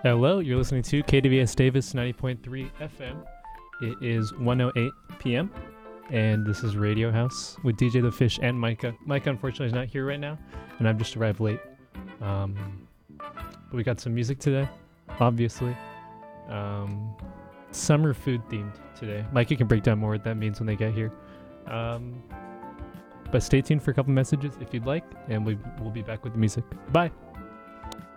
Hello, you're listening to KWS Davis 90.3 FM. It is 1:08 p.m. and this is Radio House with DJ The Fish and Micah. Micah, unfortunately, is not here right now, and I've just arrived late. But we got some music today, obviously. Summer food themed today. Micah can break down more what that means when they get here. But stay tuned for a couple messages if you'd like, and we'll be back with the music. Bye.